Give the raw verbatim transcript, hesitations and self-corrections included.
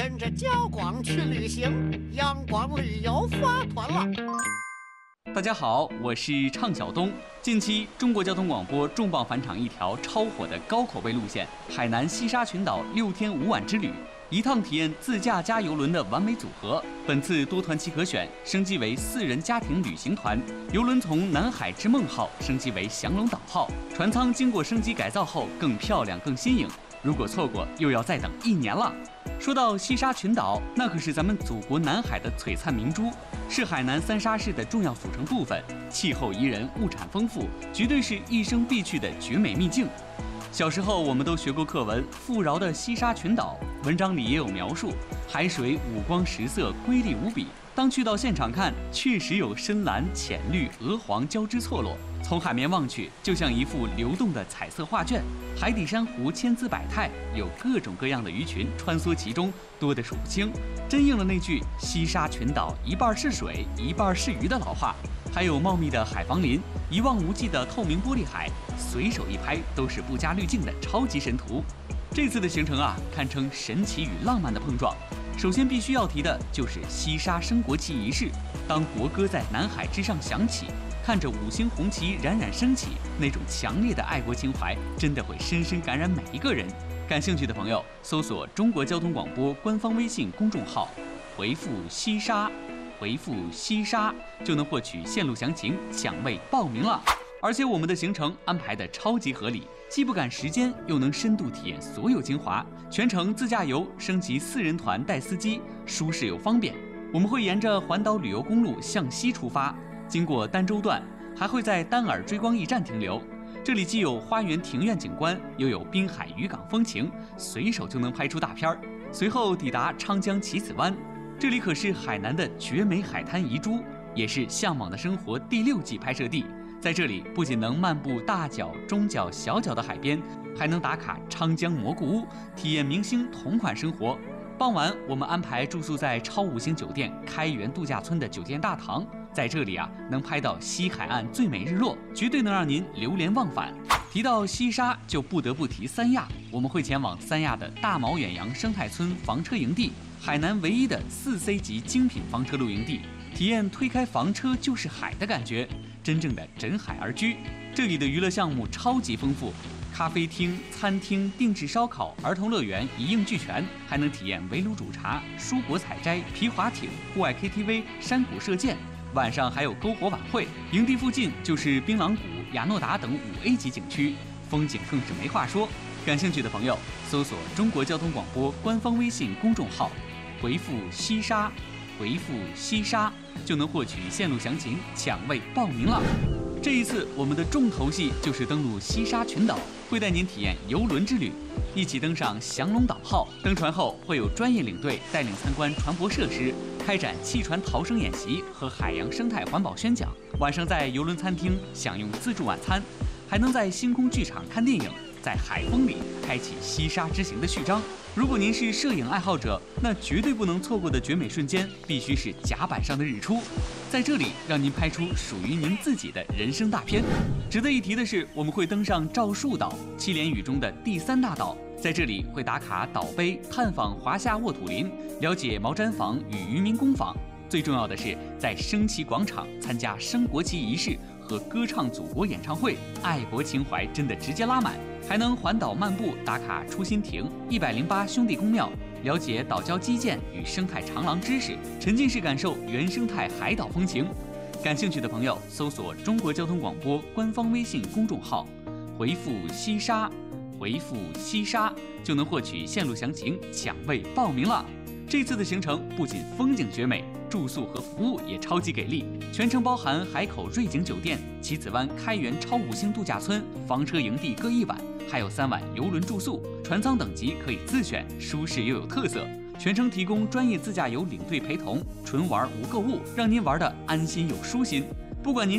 跟着焦广去旅行，阳光旅游发团了。 大家好，我是畅晓东。近期，中国交通广播重磅返场一条超火的高口碑路线——海南西沙群岛六天五晚之旅，一趟体验自驾加邮轮的完美组合。本次多团期可选，升级为四人家庭旅行团。邮轮从南海之梦号升级为降龙岛号，船舱经过升级改造后更漂亮、更新颖。如果错过，又要再等一年了。说到西沙群岛，那可是咱们祖国南海的璀璨明珠，是海南三沙市的重要组成部分。气候宜人，物产丰富，绝对是一生必去的绝美秘境。小时候我们都学过课文《富饶的西沙群岛》，文章里也有描述，海水五光十色，瑰丽无比。当去到现场看，确实有深蓝、浅绿、鹅黄交织错落，从海面望去，就像一幅流动的彩色画卷。海底珊瑚千姿百态，有各种各样的鱼群穿梭其中，多得数不清。真应了那句“西沙群岛一半是水，一半是鱼”的老话。还有茂密的海防林，一望无际的透明玻璃海，随手一拍都是不加滤镜的超级神图。这次的行程啊，堪称神奇与浪漫的碰撞。首先必须要提的就是西沙升国旗仪式。当国歌在南海之上响起，看着五星红旗冉冉升起，那种强烈的爱国情怀真的会深深感染每一个人。感兴趣的朋友，搜索中国交通广播官方微信公众号，回复西沙，回复西沙就能获取线路详情，抢位报名了。而且我们的行程安排的超级合理，既不赶时间，又能深度体验所有精华。全程自驾游，升级四人团带司机，舒适又方便。我们会沿着环岛旅游公路向西出发，经过儋州段，还会在丹耳追光驿站停留。这里既有花园庭院景观，又有滨海渔港风情，随手就能拍出大片儿。随后抵达昌江棋子湾，这里可是海南的绝美海滩遗珠，也是《向往的生活》第六季拍摄地。在这里不仅能漫步大角、中角、小角的海边，还能打卡昌江蘑菇屋，体验明星同款生活。傍晚，我们安排住宿在超五星酒店开元度假村的酒店大堂，在这里啊，能拍到西海岸最美日落，绝对能让您流连忘返。提到西沙，就不得不提三亚，我们会前往三亚的大毛远洋生态村房车营地，海南唯一的四 C 级精品房车露营地，体验推开房车就是海的感觉。真正的枕海而居，这里的娱乐项目超级丰富，咖啡厅、餐厅、定制烧烤、儿童乐园一应俱全，还能体验围炉煮茶、蔬果采摘、皮划艇、户外 K T V、山谷射箭，晚上还有篝火晚会。营地附近就是槟榔谷、雅诺达等五 A 级景区，风景更是没话说。感兴趣的朋友，搜索中国交通广播官方微信公众号，回复西沙，回复西沙就能获取线路详情，抢位报名了。这一次我们的重头戏就是登陆西沙群岛，会带您体验邮轮之旅，一起登上降龙岛号。登船后会有专业领队带领参观船舶设施，开展汽船逃生演习和海洋生态环保宣讲。晚上在邮轮餐厅享用自助晚餐，还能在星空剧场看电影，在海风里开启西沙之行的序章。如果您是摄影爱好者，那绝对不能错过的绝美瞬间必须是甲板上的日出，在这里让您拍出属于您自己的人生大片。值得一提的是，我们会登上赵树岛，七连屿中的第三大岛，在这里会打卡岛碑，探访华夏沃土林，了解毛毡坊与渔民工坊。最重要的是，在升旗广场参加升国旗仪式和歌唱祖国演唱会，爱国情怀真的直接拉满。还能环岛漫步，打卡初心亭、一百零八兄弟公庙，了解岛礁基建与生态长廊知识，沉浸式感受原生态海岛风情。感兴趣的朋友，搜索中国交通广播官方微信公众号，回复西沙，回复西沙就能获取线路详情，抢位报名了。这次的行程不仅风景绝美，住宿和服务也超级给力，全程包含海口瑞景酒店、棋子湾开元超五星度假村、房车营地各一晚，还有三晚邮轮住宿，船舱等级可以自选，舒适又有特色。全程提供专业自驾游领队陪同，纯玩无购物，让您玩得安心又舒心。不管您